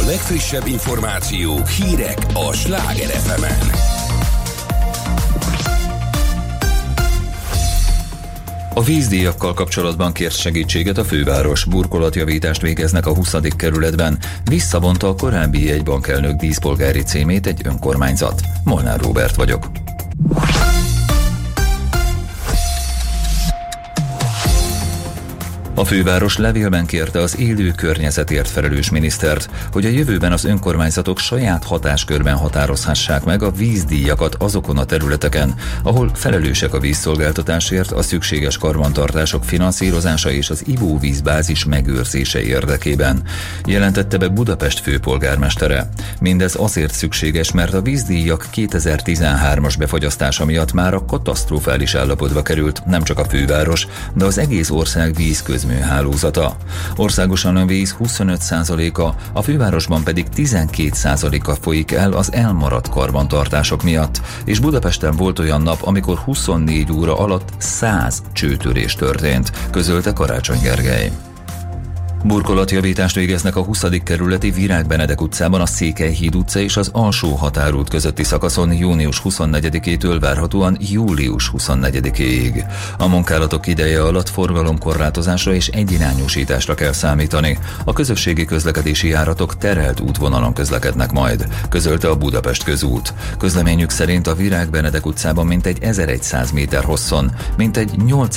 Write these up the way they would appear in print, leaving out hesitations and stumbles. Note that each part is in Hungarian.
legfrissebb információk, hírek a Sláger FM-en. A vízdíjakkal kapcsolatban kért segítséget a főváros. Burkolatjavítást végeznek a 20. kerületben. Visszavonta a korábbi jegybankelnök díszpolgári címét egy önkormányzat. Molnár Róbert vagyok. A főváros levélben kérte az élő környezetért felelős minisztert, hogy a jövőben az önkormányzatok saját hatáskörben határozhassák meg a vízdíjakat azokon a területeken, ahol felelősek a vízszolgáltatásért, a szükséges karbantartások finanszírozása és az ivóvízbázis megőrzése érdekében, jelentette be Budapest főpolgármestere. Mindez azért szükséges, mert a vízdíjak 2013-as befagyasztása miatt már a katasztrofális állapotba került nem csak a főváros, de az egész ország vízközműhálózata. Országosan a víz 25%-a, a fővárosban pedig 12%-a folyik el az elmaradt karbantartások miatt, és Budapesten volt olyan nap, amikor 24 óra alatt 100 csőtörés történt, közölte Karácsony Gergely. Burkolatjavítást végeznek a 20. kerületi Virág Benedek utcában a Székelyhíd utca és az Alsó határút közötti szakaszon június 24-től várhatóan július 24-ig. A munkálatok ideje alatt forgalomkorlátozásra és egyirányúsításra kell számítani. A közösségi közlekedési járatok terelt útvonalon közlekednek majd, közölte a Budapest Közút. Közleményük szerint a Virág Benedek utcában mintegy 1100 méter hosszon, mintegy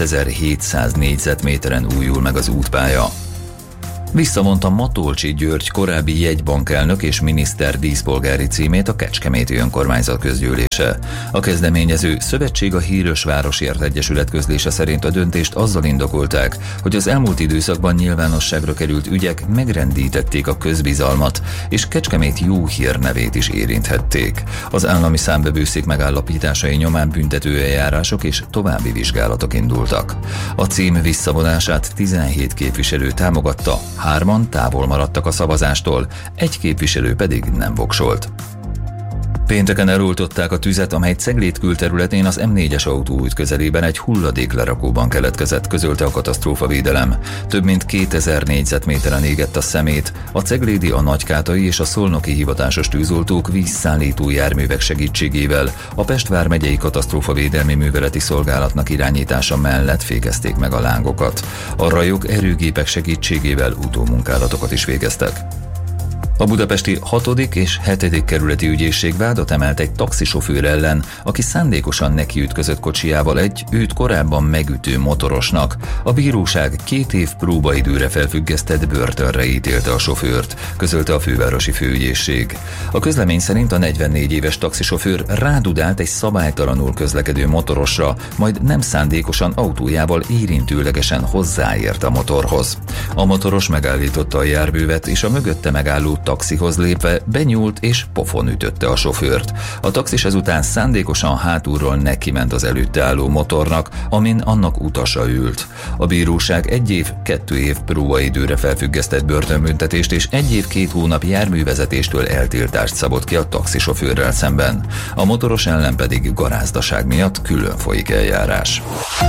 8700 négyzetméteren újul meg az útpálya. Visszavonta Matolcsy György korábbi jegybankelnök és miniszter díszpolgári címét a Kecskeméti önkormányzat közgyűlése. A kezdeményező Szövetség a Hírösvárosért Egyesület közlése szerint a döntést azzal indokolták, hogy az elmúlt időszakban nyilvánosságra került ügyek megrendítették a közbizalmat, és Kecskemét jó hírnevét is érinthették. Az állami számvevőszék megállapításai nyomán büntetőeljárások és további vizsgálatok indultak. A cím visszavonását 17 képviselő támogatta, 3 távol maradtak a szavazástól, egy képviselő pedig nem voksolt. Pénteken eloltották a tüzet, amely Ceglét külterületén az M4-es autóút közelében egy hulladéklerakóban keletkezett, közölte a katasztrófavédelem. Több mint 2000 négyzetméteren égett a szemét. A ceglédi, a nagykátai és a szolnoki hivatásos tűzoltók vízszállító járművek segítségével a Pest vármegyei katasztrófavédelmi műveleti szolgálatnak irányítása mellett fékezték meg a lángokat. A rajok erőgépek segítségével utómunkálatokat is végeztek. A budapesti 6. és 7. kerületi ügyészség vádat emelt egy taxisofőr ellen, aki szándékosan nekiütközött kocsijával egy őt korábban megütő motorosnak. A bíróság 2 év próbaidőre felfüggesztett börtönre ítélte a sofőrt, közölte a fővárosi főügyészség. A közlemény szerint a 44 éves taxisofőr rádudált egy szabálytalanul közlekedő motorosra, majd nem szándékosan autójával érintőlegesen hozzáért a motorhoz. A motoros megállította a járművet, és a mögötte megálló taxihoz lépve benyúlt és pofon ütötte a sofőrt. A taxis ezután szándékosan hátulról nekiment az előtte álló motornak, amin annak utasa ült. A bíróság 1 év, 2 év próbaidőre felfüggesztett börtönbüntetést és 1 év 2 hónap járművezetéstől eltiltást szabott ki a taxisofőrrel szemben. A motoros ellen pedig garázdaság miatt külön folyik eljárás.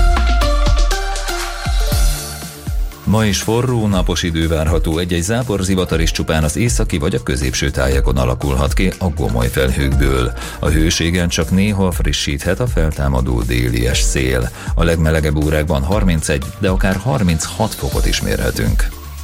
Ma is forró, napos idő várható, egy-egy záporzivatar is csupán az északi vagy a középső tájakon alakulhat ki a gomoly felhőkből. A hőségen csak néha frissíthet a feltámadó délies szél. A legmelegebb órákban 31, de akár 36 fokot is mérhetünk.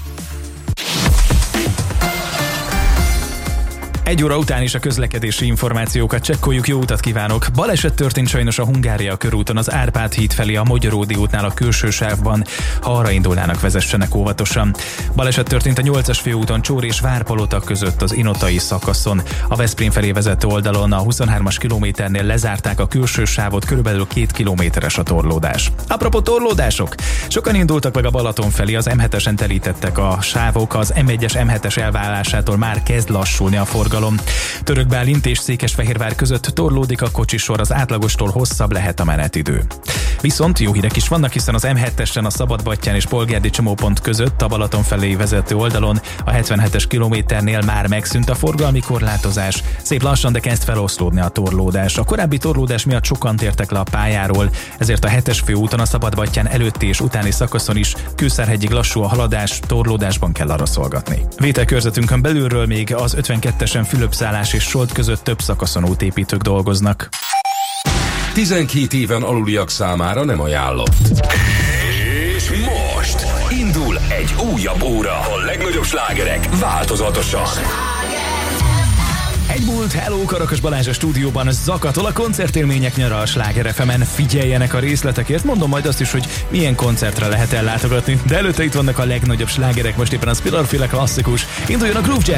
1 óra után is a közlekedési információkat csekkoljuk, jó utat kívánok! Baleset történt sajnos a Hungária körúton, az Árpád híd felé a Magyaródi útnál a külső sávban. Ha arra indulnának, vezessenek óvatosan. Baleset történt a 8-as főúton Csór és Várpalota között az Inotai szakaszon. A Veszprém felé vezető oldalon a 23-as kilométernél lezárták a külső sávot, körülbelül 2 kilométeres a torlódás. Apropó torlódások! Sokan indultak meg a Balaton felé, az M7-esen telítettek a sávok, az M1-es M7-es elválásától már kezd lassulni a forgalom. forgalom. Török Bálint és Székesfehérvár között torlódik a kocsisor, az átlagostól hosszabb lehet a menetidő. Viszont jó hírek is vannak, hiszen az M7-esen a Szabadbattyán és Polgárdi csomópont között a Balaton felé vezető oldalon a 77-es kilométernél már megszűnt a forgalmi korlátozás. Szép lassan, de kezd feloszlódni a torlódás. A korábbi torlódás miatt sokan tértek le a pályáról, ezért a 7-es főúton a Szabadbattyán előtti és utáni szakaszon is Kőszárhegyig lassú a haladás, torlódásban kell arra szolgatni. Vételkörzetünkön belülről még az 52-esen Fülöpszállás és Solt között több szakaszon útépítők dolgoznak. 12 éven aluliak számára nem ajánlott. És most indul egy újabb óra. A legnagyobb slágerek változatosan. Egy múlt, hello, Karakas Balázs a stúdióban, zakatol a koncertélmények nyara a Sláger FM-en, figyeljenek a részletekért, mondom majd azt is, hogy milyen koncertre lehet ellátogatni, de előtte itt vannak a legnagyobb slágerek, most éppen a Spiller-féle klasszikus, induljon a Groove Jam!